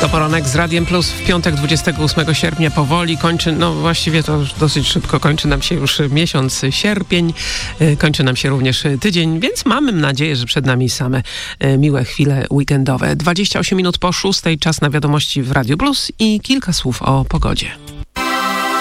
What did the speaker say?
To poranek z Radiem Plus w piątek 28 sierpnia powoli kończy, no właściwie to już dosyć szybko kończy nam się już miesiąc sierpień, kończy nam się również tydzień, więc mamy nadzieję, że przed nami same miłe chwile weekendowe. 28 minut po 6, czas na wiadomości w Radiu Plus i kilka słów o pogodzie.